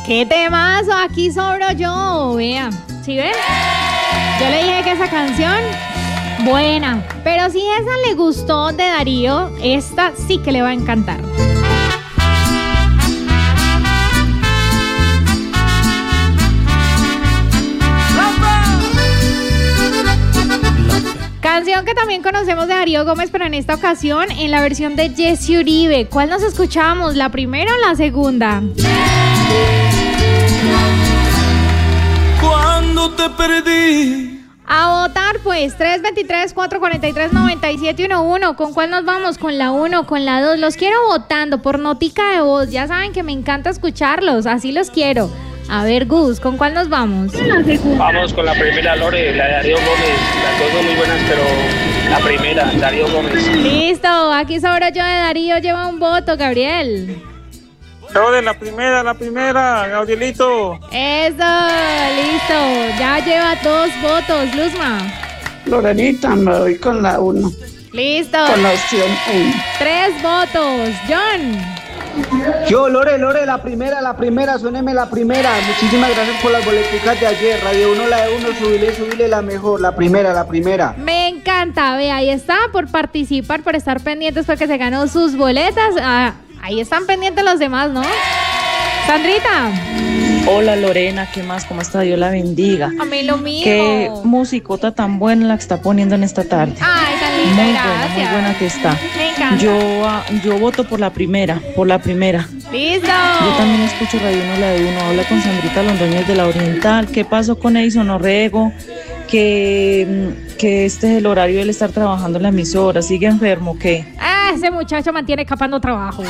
¡Qué temazo! Aquí sobro yo, vea. ¿Sí ven? Yo le dije que esa canción, buena. Pero si esa le gustó de Darío, esta sí que le va a encantar. Canción que también conocemos de Darío Gómez, pero en esta ocasión en la versión de Jesse Uribe. ¿Cuál nos escuchamos? ¿La primera o la segunda? Cuando te perdí. A votar pues, 323-443-9711. ¿Con cuál nos vamos? ¿Con la 1 o con la 2? Los quiero votando por notica de voz. Ya saben que me encanta escucharlos, así los quiero. A ver, Gus, ¿con cuál nos vamos? Vamos con la primera, Lore, la de Darío Gómez. Las dos son muy buenas, pero la primera, Darío Gómez. Listo, aquí sobro yo de Darío, lleva un voto, Gabriel. Lore, la primera, Gabrielito. Eso, listo, ya lleva 2 votos, Luzma. Lorenita, me voy con la 1. Listo. Con la opción 1. 3 votos, John. Yo, Lore, la primera, suéneme la primera. Muchísimas gracias por las boleticas de ayer. Radio 1, la de 1, subile la mejor. La primera. Me encanta, ve, ahí está, por participar, por estar pendientes porque se ganó sus boletas. Ahí están pendientes los demás, ¿no? Sandrita. Hola Lorena, ¿qué más? ¿Cómo está? Dios la bendiga. A mí lo mismo. Qué musicota tan buena la que está poniendo en esta tarde. Ay, tan linda, gracias. Muy buena que está. Me encanta. Yo voto por la primera. Listo. Yo también escucho Radio 1, la de 1. Habla con Sandrita Londoñez de la Oriental. ¿Qué pasó con Edison Orrego? Que este es el horario de él estar trabajando en la emisora. ¿Sigue enfermo o qué? Ese muchacho mantiene escapando trabajo.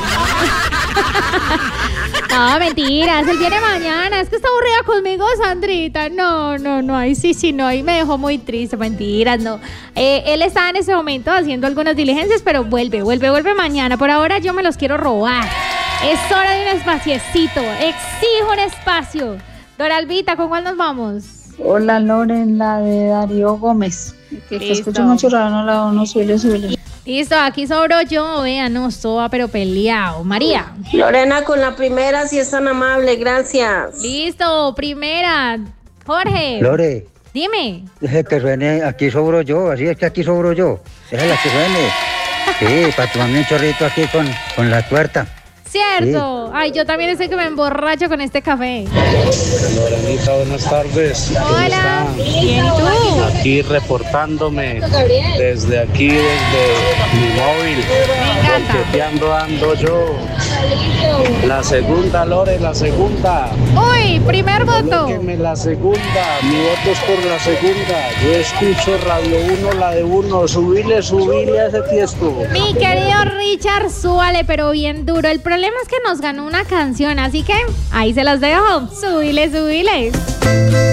No, mentiras, él viene mañana. Es que está aburrida conmigo, Sandrita. No, ay, sí, no, y me dejó muy triste, mentiras, no. Él está en ese momento haciendo algunas diligencias, pero vuelve mañana. Por ahora yo me los quiero robar. Es hora de un espaciecito, exijo un espacio. Doralvita, ¿con cuál nos vamos? Hola, Loren, la de Darío Gómez. Que escucho mucho Radio, la 1, subile. Listo, aquí sobro yo, vean, no, soba pero peleado. María. Lorena, con la primera, si es tan amable, gracias. Listo, primera. Jorge. Lore, Dime. deje que suene, aquí sobro yo, así es que aquí sobro yo. Déjala que suene. Sí, para tomarme un chorrito aquí con la tuerta. Cierto. Sí. Ay, yo también sé que me emborracho con este café. Lorenita, buenas tardes. Hola. Bien, ¿y tú? Aquí reportándome desde mi móvil. Me encanta. Boqueteando ando yo. La segunda, Lore, la segunda. Uy, primer voto. Colóqueme la segunda. Mi voto es por la segunda. Yo escucho Radio 1, la de 1. Subile a ese tiesto. Mi querido Richard, súbale, pero bien duro. El problema es que nos ganó una canción, así que ahí se las dejo. Subile.